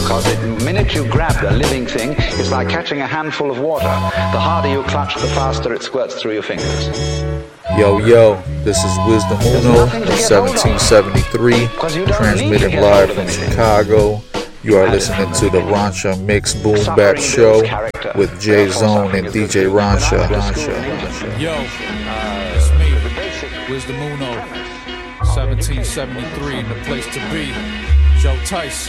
because the minute you grab a living thing, it's like catching a handful of water. The harder you clutch, the faster it squirts through your fingers. Yo, this is Wisdom Uno, 1773, transmitting live from Chicago. You are listening to the Rancha Mix Boom Bap Show with J Zone and DJ Rancha. Yo, it's me, Wisdom Uno, 1773, and the place to be, Joe Tice.